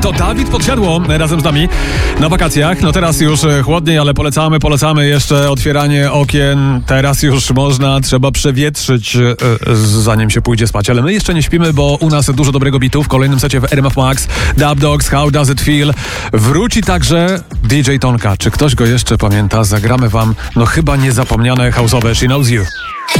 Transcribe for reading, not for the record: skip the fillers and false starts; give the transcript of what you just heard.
to Dawid Podsiadło razem z nami na wakacjach. No teraz już chłodniej, ale polecamy jeszcze otwieranie okien. Teraz już trzeba przewietrzyć, zanim się pójdzie spać. Ale my jeszcze nie śpimy, bo u nas dużo dobrego bitu w kolejnym secie w RMF Max. Dub Dogs, How Does It Feel? Wróci także DJ Tonka. Czy ktoś go jeszcze pamięta? Zagramy wam, chyba niezapomniane house'owe She Knows You.